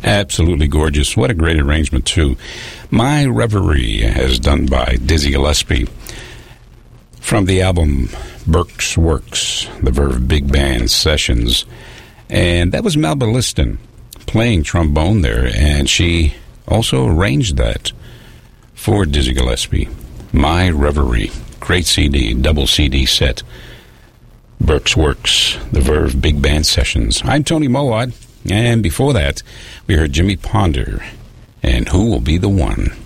Absolutely gorgeous. What a great arrangement, too. My Reverie, as done by Dizzy Gillespie, from the album Burke's Works, the Verve Big Band Sessions. And that was Melba Liston playing trombone there, and she also arranged that for Dizzy Gillespie. My Reverie. Great CD, double CD set. Burke's Works, the Verve Big Band Sessions. I'm Tony Mowat, and before that, we heard Jimmy Ponder, and Who Will Be the One?